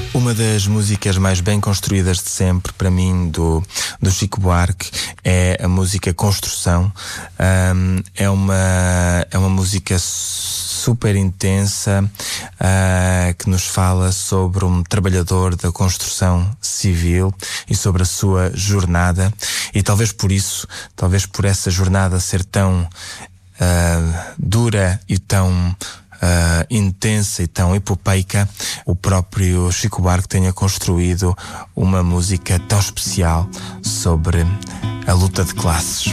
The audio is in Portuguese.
Uma das músicas mais bem construídas de sempre, para mim, do Chico Buarque, é a música Construção. É uma música super intensa, que nos fala sobre um trabalhador da construção civil e sobre a sua jornada. E talvez por isso, talvez por essa jornada ser tão dura e tão intensa e tão epopeica, o próprio Chico Buarque tenha construído uma música tão especial sobre a luta de classes.